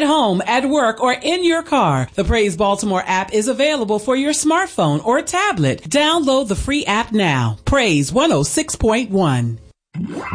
at home, at work, or in your car. The Praise Baltimore app is available for your smartphone or tablet. Download the free app now. Praise 106.1.